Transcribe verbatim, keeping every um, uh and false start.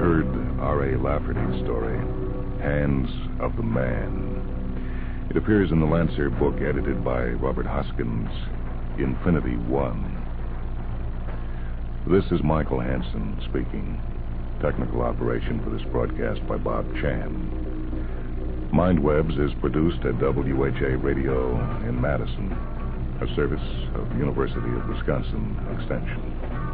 heard R A Lafferty's story, Hands of the Man. It appears in the Lancer book edited by Robert Hoskins, Infinity One. This is Michael Hansen speaking. Technical operation for this broadcast by Bob Chan. Mindwebs is produced at W H A Radio in Madison, a service of University of Wisconsin Extension.